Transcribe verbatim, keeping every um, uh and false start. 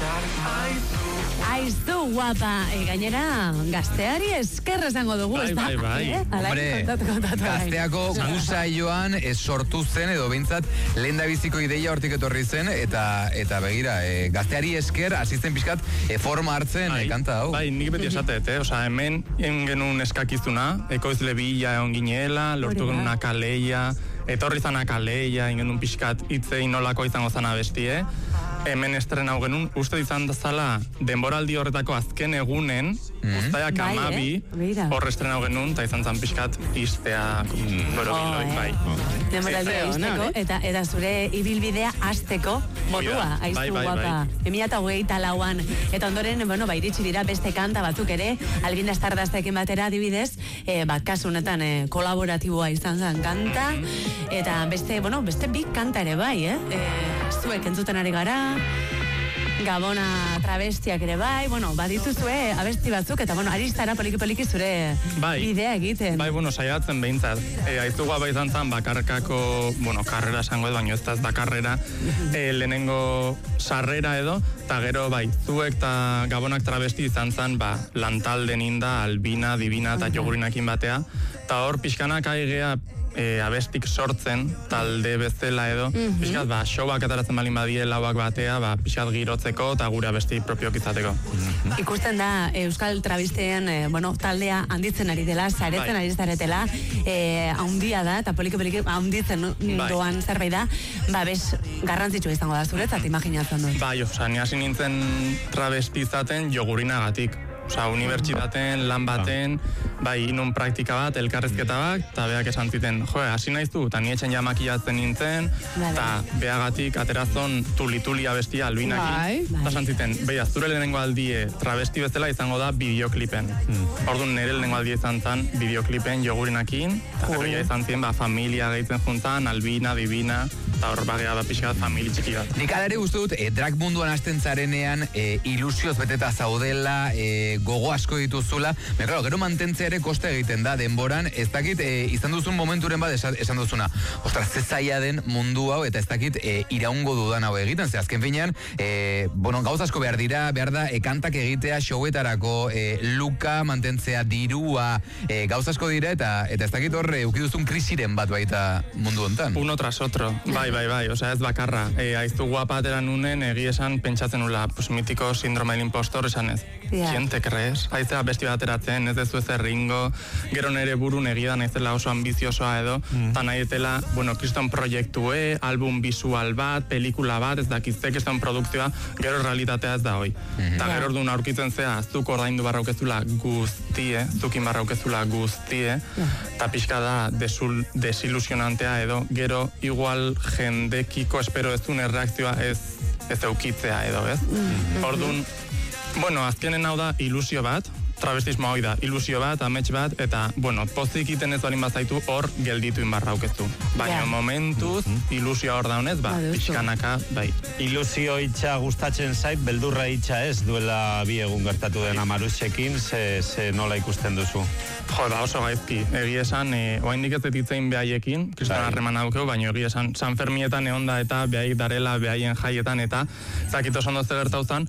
Aizu guapa, e, gainera gazteari eskerra esango dugu, bai, ez da? bai, bai. Eh? Hombre, kontatu, kontatu, gazteako gusaioan e, sortu zen, edo behintzat lehen da biziko ideia hortik etorri zen, eta eta begira, e, gazteari esker, asisten pixkat, e, forma hartzen bai, e, kanta hau. Bai, nik beti esatet, eh? Osa, hemen egin genuen eskakizuna, ekoizle bila egon ginela, lortu genuen akaleia, etorri zan akaleia, egin genuen pixkat hitzein nolako izango zan abestie, hemen estrena hau genuen, uste izan zala denboraldi horretako azken egunen, mm-hmm. Uztaiak bai, amabi, eh? hor estrena hau genuen, eta izan zan pixkat iztea, mm. bero oh, giloi, bai. Eh? Denboraldia izteko, eta, eta zure ibilbidea azteko modua, aizu bai, bai, guapa. bai. bi mila hogeita lauan, eta ondoren, bueno, ba, iritsi dira beste kanta batzuk ere, Albin Stardaztekin batera adibidez, e, bat kasu honetan e, kolaboratiboa izan zen kanta, eta beste, bueno, beste bi kanta ere bai, eh? E, zuek entzuten ari gara, Gabona travestiak ere bai, bueno, badituzue abesti batzuk, eta bueno, aristara poliki-poliki zure bai, bidea egiten. Bai, bueno, saiatzen behintzat. E, aizu guapa izan zen, bakarkako, bueno, karrera esango edo, baino ez da, ez da karrera, e, lehenengo sarrera edo, eta gero, bai, zuek eta Gabonak travesti izan zen, ba, lantalden inda, albina, divina eta jogurinakin batea, eta hor pixkanak aigea, E, abestik sortzen, talde bezala edo, mm-hmm. pixkat, ba, showak ataratzen balin badie lauak batea, ba, pixkat girotzeko eta gure abesti propiok izateko. Mm-hmm. Ikusten da, Euskal Trabisteen, e, bueno, taldea handitzen ari dela, zaretzen bai. ari zaretela, e, haundia da, eta poliki-poliki haunditzen bai. Doan zerbait da, ba, bez, garrantzitsua izango da zuretzat, imaginatzen dut. Bai, oza, ni hasi nintzen travesti izaten jogurinagatik. Osa, unibertsitaten, lan baten, bai, inun praktika bat, elkarrezketa bat, eta beak esan ziten, jo, hasi nahizu, eta nietzen ja makillatzen nintzen, eta beagatik aterazon tuli-tuli abestia albinakin. Eta esan ziten, beha, zure lehenengo aldie travesti bezala izango da bideoklipen. Mm. Orduan nire lehenengo aldie izan zen bideoklipen jogurinakin, eta gero ja izan zien, ba, familia gehitzen juntan, albina, divina, eta hor bagea da pixka bat famili txiki bat. Nik alare uste dut, e, drag munduan hasten zarenean, e, ilusioz beteta zaudela, e, gogo asko dituzula, me, claro, gero mantentzea ere koste egiten da denboran, ez dakit, e, izan duzun momenturen bat esan, esan duzuna, ostras, ze zaila den mundu hau, eta ez dakit, e, iraungo dudan hau egiten, ze azken finean, e, bueno, gauz asko behar dira, behar da, e, kantak egitea showetarako, e, luka mantentzea, dirua, e, gauz asko dira, eta eta ez dakit hor, e, ukiduzun krisiren bat baita mundu hontan. Uno tras otro, bai, bai, bai, osea ez bakarra, e, aiztu guapa ateran unen, egi esan, pentsatzen nula, pues, mitiko síndrome del impostor, esan ez, yeah. ¿Quién te crees? Aiztea besti bat ateratzen, ez dezu ez erringo, gero nere buru negia naizela oso ambiziosoa edo, eta mm. nahietela, bueno, kriston proiektue, album visual bat, pelikula bat, ez dakizte kriston produkzioa, gero realitatea ez da hoi. Mm-hmm. Eta gero orduan aurkitzen zea, zuk ordaindu barraukezula guztie, zukin barraukezula guztie, eta pixka da desul, desilusionantea edo, gero igual jendekiko espero ez duen erreakzioa ez, ez eukitzea edo, ez? Mm-hmm. Orduan, bueno, azkenen hau da ilusio bat, travestismo hoi da, ilusio bat, amets bat, eta, bueno, pozik iten ez barin bazaitu hor gelditu inbarra aukeztu. Baina yeah. momentuz, ilusioa hor da honez, ba, pixkanaka, bai. Ilusio itxa gustatzen zait, beldurra itxa ez, duela bi egun gertatu den Amarutxekin, ze, ze nola ikusten duzu? Jo, da oso gaizki, egi esan, e, oaindik ez ditzein behaiekin, kriston harreman daukeu, baina egi esan, San Fermietan egon da eta behaik darela, behaien jaietan, eta zakit oso ondo ze gertauzan,